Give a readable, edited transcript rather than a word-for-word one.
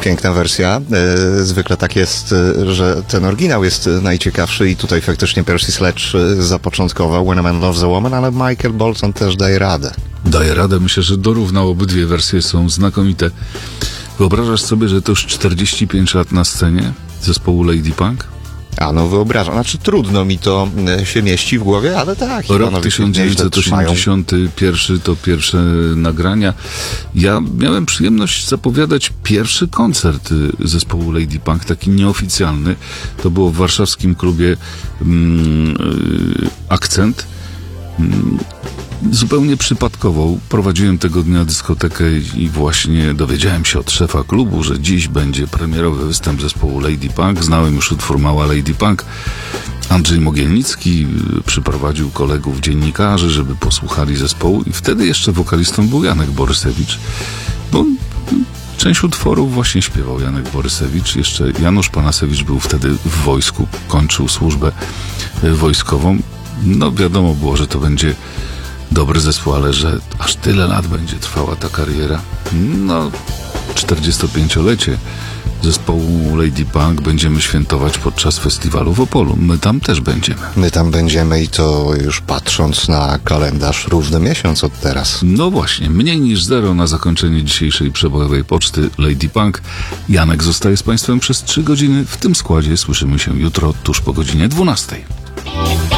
Piękna wersja. Zwykle tak jest, że ten oryginał jest najciekawszy i tutaj faktycznie Percy Sledge zapoczątkował When a Man Loves a Woman, ale Michael Bolton też daje radę. Daje radę, myślę, że dorównał, obydwie wersje są znakomite. Wyobrażasz sobie, że to już 45 lat na scenie zespołu Lady Punk? A no wyobrażam, znaczy trudno mi to się mieści w głowie, ale tak. Rok 1981 to pierwsze nagrania. Ja miałem przyjemność zapowiadać pierwszy koncert zespołu Lady Punk, taki nieoficjalny. To było w warszawskim klubie Akcent. Zupełnie przypadkowo prowadziłem tego dnia dyskotekę i właśnie dowiedziałem się od szefa klubu, że dziś będzie premierowy występ zespołu Lady Punk. Znałem już utwór Mała Lady Punk. Andrzej Mogielnicki przyprowadził kolegów dziennikarzy, żeby posłuchali zespołu i wtedy jeszcze wokalistą był Janek Borysewicz. Bo część utworów właśnie śpiewał Janek Borysewicz. Jeszcze Janusz Panasewicz był wtedy w wojsku, kończył służbę wojskową. No wiadomo było, że to będzie dobry zespół, ale że aż tyle lat będzie trwała ta kariera. No, 45-lecie zespołu Lady Punk będziemy świętować podczas festiwalu w Opolu. My tam też będziemy. My tam będziemy i to już patrząc na kalendarz równy miesiąc od teraz. No właśnie, mniej niż 0 na zakończenie dzisiejszej przebojowej poczty Lady Punk. Janek zostaje z Państwem przez 3 godziny. W tym składzie słyszymy się jutro tuż po godzinie 12.